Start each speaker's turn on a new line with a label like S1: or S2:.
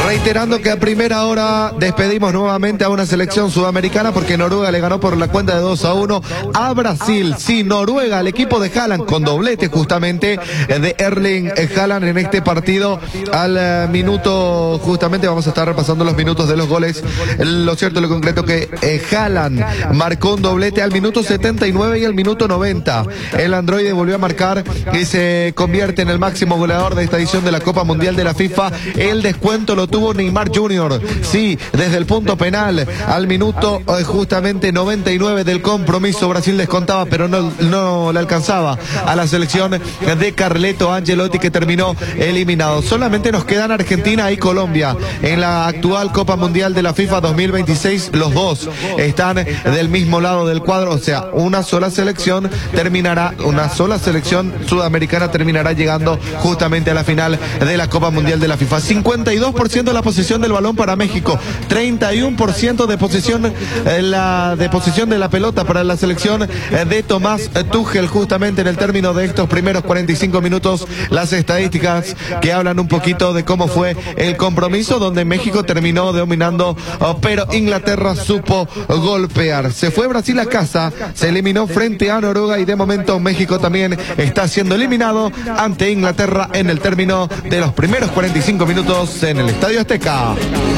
S1: Reiterando que a primera hora despedimos nuevamente a una selección sudamericana porque Noruega le ganó por la cuenta de 2-1 a Brasil. Sí, Noruega, el equipo de Haaland con doblete justamente de Erling Haaland en este partido al minuto, justamente vamos a estar repasando los minutos de los goles. Lo cierto, lo concreto que Haaland marcó un doblete al minuto 79 y al minuto 90. El androide volvió a marcar y se convierte en el máximo goleador de esta edición de la Copa Mundial de la FIFA. El descuento lo tuvo Neymar Jr. Sí, desde el punto penal al minuto justamente 99 del compromiso. Brasil descontaba, pero no le alcanzaba a la selección de Carleto Ancelotti, que terminó eliminado. Solamente nos quedan Argentina y Colombia en la actual Copa Mundial de la FIFA 2026. Los dos están del mismo lado del cuadro, o sea, una sola selección sudamericana terminará llegando justamente a la final de la Copa Mundial de la FIFA. 52% de la posesión del balón para México, 31% de posesión de la pelota para la selección de Tomás Tuchel. Justamente en el término de estos primeros 45 minutos, las estadísticas que hablan un poquito de cómo fue el compromiso, donde México terminó dominando, pero Inglaterra supo golpear. Se fue Brasil a casa, se eliminó frente a Noruega y de momento México también está siendo eliminado ante Inglaterra en el término de los primeros 45 minutos en el Estadio Azteca.